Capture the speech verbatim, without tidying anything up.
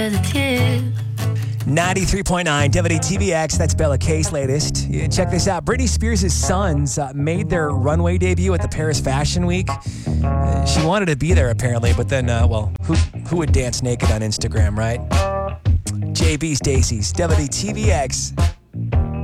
ninety-three point nine W T V X, that's Bella K's latest. Yeah, check this out. Britney Spears' sons uh, made their runway debut at the Paris Fashion Week. Uh, she wanted to be there apparently, but then, uh, well, who who would dance naked on Instagram, right? J B Stacy's W T V X.